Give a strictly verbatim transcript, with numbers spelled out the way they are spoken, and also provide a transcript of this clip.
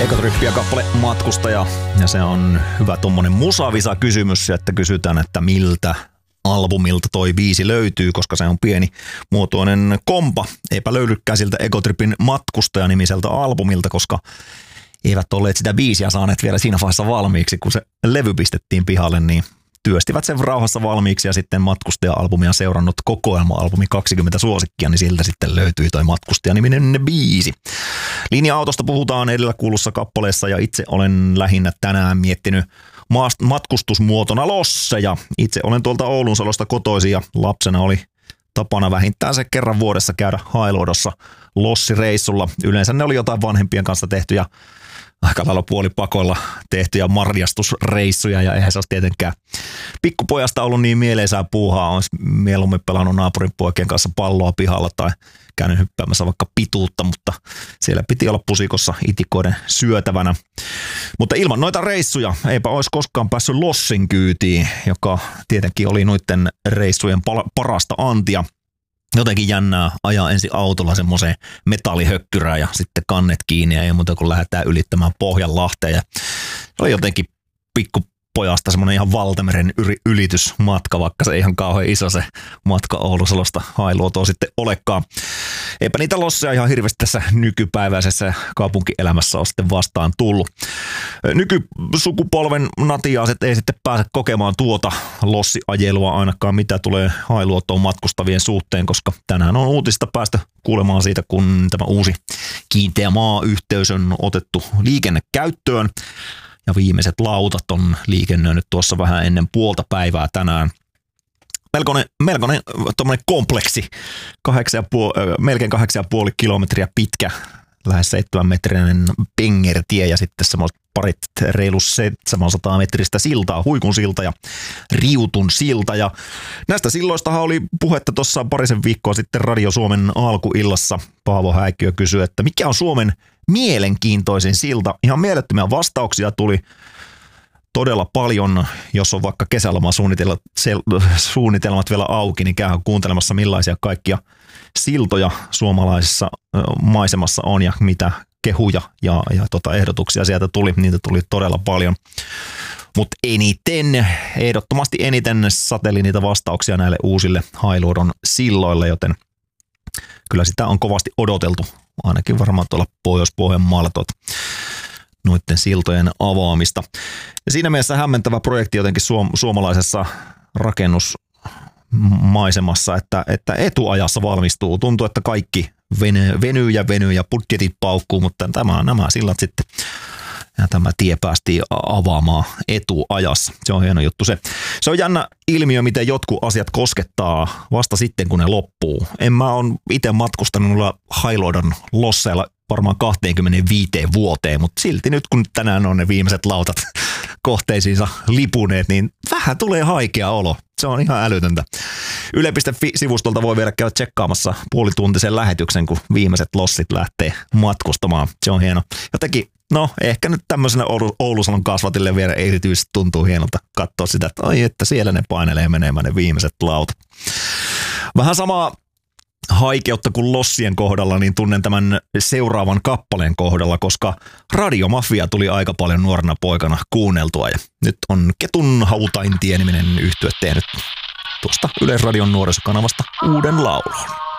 Ekotrippiä kappale Matkustaja, ja se on hyvä tommonen musavisa kysymys, että kysytään, että miltä albumilta toi biisi löytyy, koska se on pieni muotoinen kompa. Eipä löydykään siltä Ekotripin Matkustaja-nimiseltä albumilta, koska eivät olleet sitä biisiä saaneet vielä siinä vaiheessa valmiiksi, kun se levy pistettiin pihalle, niin työstivät sen rauhassa valmiiksi ja sitten Matkustaja-albumia seurannut kokoelma-albumi kaksikymmentä suosikkia, niin siltä sitten löytyi toi Matkustaja-niminen biisi. Linja-autosta puhutaan edellä kuulussa kappaleessa ja itse olen lähinnä tänään miettinyt matkustusmuotona losseja. Itse olen tuolta Oulunsalosta kotoisin ja lapsena oli tapana vähintään se kerran vuodessa käydä Hailuodossa lossireissulla. Yleensä ne oli jotain vanhempien kanssa tehtyjä, aika lailla puolipakoilla tehtyjä marjastusreissuja, ja eihän se olisi tietenkään pikkupojasta ollut niin mieleisää puuhaa. Olisi mieluummin pelannut naapurin poikien kanssa palloa pihalla tai käynyt hyppäämässä vaikka pituutta, mutta siellä piti olla pusikossa itikoiden syötävänä. Mutta ilman noita reissuja eipä olisi koskaan päässyt lossin kyytiin, joka tietenkin oli noiden reissujen parasta antia. Jotenkin jännää ajaa ensin autolla semmoiseen metallihökkyrään ja sitten kannet kiinni ja ei muuta kuin lähdetään ylittämään Pohjanlahteen. Ja se oli jotenkin pikkupojasta semmoinen ihan valtameren ylitysmatka, vaikka se ei ihan kauhean iso se matka Oulusalosta Hailuotoon sitten olekaan. Eipä niitä losseja ihan hirveästi tässä nykypäiväisessä kaupunkielämässä ole sitten vastaan tullut. Nykysukupolven natiaaset ei sitten pääse kokemaan tuota lossiajelua ainakaan, mitä tulee Hailuotoon matkustavien suhteen, koska tänään on uutista päästä kuulemaan siitä, kun tämä uusi kiinteä maayhteys on otettu liikennekäyttöön. Ja viimeiset lautat on liikennöinyt tuossa vähän ennen puolta päivää tänään. Melkoinen, melkoinen tommoinen kompleksi, kahdeksan ja puoli, melkein kahdeksan ja puoli kilometriä pitkä, lähes seitsemän metrinen pengertie ja sitten semmoiset parit reilu seitsemänsataa metristä siltaa, Huikun silta ja Riutun silta. Ja näistä silloistahan oli puhetta tuossa parisen viikkoa sitten Radio Suomen alkuillassa. Paavo Häikkiö kysyi, että mikä on Suomen mielenkiintoisin silta. Ihan mielettömiä vastauksia tuli todella paljon. Jos on vaikka kesäloman-suunnitelmat vielä auki, niin käy kuuntelemassa millaisia kaikkia siltoja suomalaisessa maisemassa on ja mitä kehuja ja, ja tota ehdotuksia sieltä tuli. Niitä tuli todella paljon. Mutta eniten, ehdottomasti eniten sateli niitä vastauksia näille uusille Hailuodon silloille, joten kyllä sitä on kovasti odoteltu. Ainakin varmaan tuolla Pohjois-Pohjanmaalla tuota noiden siltojen avaamista. Ja siinä mielessä hämmentävä projekti jotenkin suom- suomalaisessa rakennusmaisemassa, että, että etuajassa valmistuu. Tuntuu, että kaikki venyy, venyy ja venyy ja budjetit paukkuu, mutta tämä, nämä sillat sitten ja tämä tie päästiin avaamaan etuajassa. Se on hieno juttu se. Se on jännä ilmiö, miten jotkut asiat koskettaa vasta sitten, kun ne loppuu. En mä ole itse matkustanut noilla Hailuodon losseilla varmaan kaksikymmentäviisi vuoteen, mutta silti nyt kun tänään on ne viimeiset lautat kohteisiinsa lipuneet, niin vähän tulee haikea olo. Se on ihan älytöntä. Yle piste fi-sivustolta voi vielä käydä tsekkaamassa puolituntisen lähetyksen, kun viimeiset lossit lähtee matkustamaan. Se on hieno. Jotenkin, no ehkä nyt tämmöisenä Oulusalon kasvatille vielä erityisesti tuntuu hienolta katsoa sitä, että ai että siellä ne painelee menemään ne viimeiset lautat. Vähän samaa haikeutta kuin lossien kohdalla, niin tunnen tämän seuraavan kappaleen kohdalla, koska Radiomafia tuli aika paljon nuorena poikana kuunneltua ja nyt on Ketun Hautaintie-niminen yhtye tehnyt tuosta Yleisradion nuorisokanavasta uuden laulun.